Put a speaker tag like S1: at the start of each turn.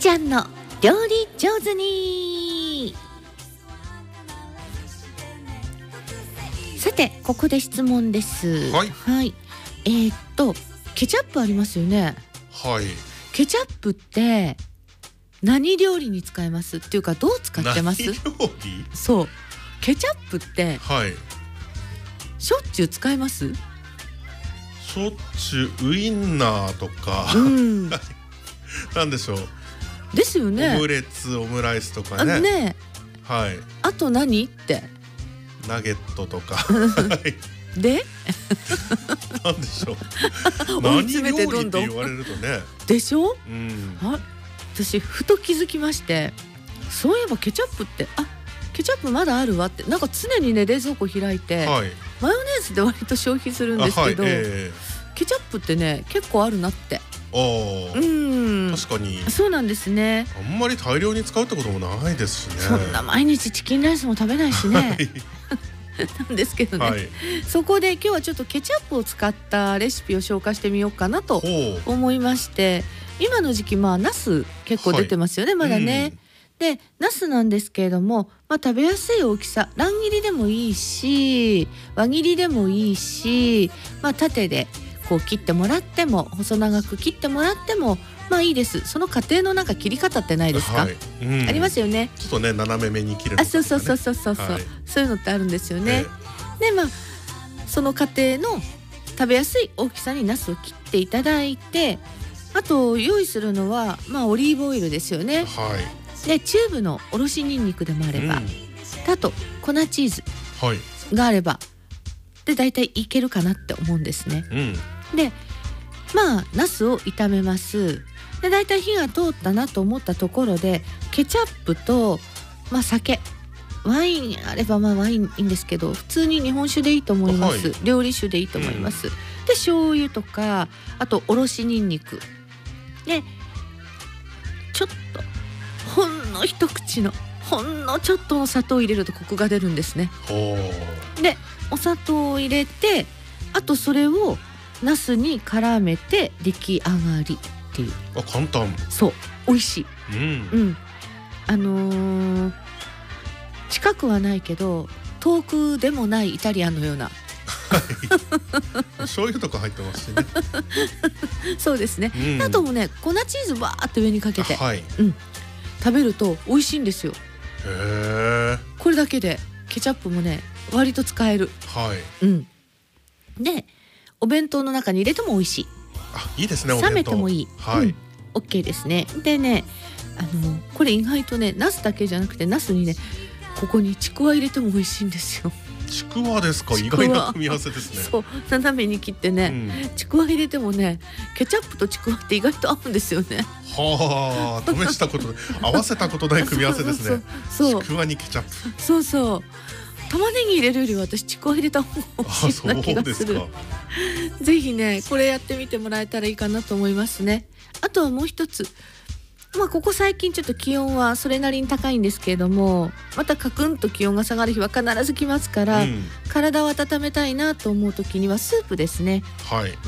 S1: ちゃんの料理上手に。さてここで質問です。
S2: はい、
S1: はい、ケチャップありますよね。
S2: はい。
S1: ケチャップって何料理に使えますっていうか、どう使ってます？
S2: 何料理？
S1: そう、ケチャップって
S2: はい。
S1: しょっちゅう使います？
S2: しょっちゅうウインナーとか、なんでしょう。
S1: ですよね。
S2: オムレツ、オムライスとかね。
S1: ね。
S2: はい。
S1: あと何って
S2: ナゲットとか。はい。
S1: で
S2: なんでしょう。
S1: 追い詰めて
S2: 何料理って
S1: どんどん
S2: 言われるとね。
S1: でしょ。
S2: うん。
S1: 私ふと気づきまして、そういえばケチャップってケチャップまだあるわって、なんか常にね冷蔵庫開いて、
S2: はい。
S1: マヨネーズで割と消費するんですけど、
S2: はい。
S1: ケチャップってね結構あるなって。
S2: 確かに。
S1: そうなんですね。
S2: あんまり大量に使うってこともないですしね。
S1: そんな毎日チキンライスも食べないしね。なんですけどね、
S2: はい。
S1: そこで今日はちょっとケチャップを使ったレシピを紹介してみようかなと
S2: ほう。
S1: 思いまして、今の時期ナス結構出てますよね、まだね。でナスなんですけれども、食べやすい大きさ、乱切りでもいいし輪切りでもいいし、縦でこう切ってもらっても、細長く切ってもらってもいいです。その家庭のなんか切り方ってないですか？
S2: はい。
S1: ありますよね。
S2: ちょっとね斜め目に切るとかね。
S1: そう、
S2: はい、
S1: そういうのってあるんですよね。でその家庭の食べやすい大きさにナスを切っていただいて、あと用意するのはオリーブオイルですよね。
S2: はい。
S1: でチューブのおろしにんにくでもあれば、あと粉チーズがあればで大体いけるかなって思うんですね。でナスを炒めます。で大体火が通ったなと思ったところで、ケチャップと、酒、ワインあればワインいいんですけど、普通に日本酒でいいと思います、料理酒でいいと思います。で醤油とか、あとおろしにんにくでちょっとほんの一口のほんのちょっとの砂糖を入れるとコクが出るんですね。でお砂糖を入れて、あとそれをナスに絡めて出来上がりっていう。
S2: 簡単。
S1: そう、美味しい。近くはないけど遠くでもないイタリアンのような。
S2: 醤油とか入ってますしね。
S1: そうですね。あともね粉チーズバーって上にかけて、食べると美味しいんですよ。これだけでケチャップもね割と使える。でお弁当の中に入れても美味しい。
S2: いいですね。
S1: 冷めてもいい。OK ですね。でね、これ意外とねナスだけじゃなくて、ナスにねここにちくわ入れても美味しいんですよ。
S2: ちくわですか？意外な組み合わせですね。
S1: そう、斜めに切ってね、ちくわ入れてもね、ケチャップとちくわって意外と合うんですよね。
S2: はあ、試したこと合わせたことない組み合わせですね。ちくわにケチャップ。
S1: そうそう。玉ねぎ入れるより私ちくわ入れた方が美味しいような気がする。ぜひねこれやってみてもらえたらいいかなと思いますね。あとはもう一つ、ここ最近ちょっと気温はそれなりに高いんですけれども、またカクンと気温が下がる日は必ず来ますから、体を温めたいなと思う時にはスープですね。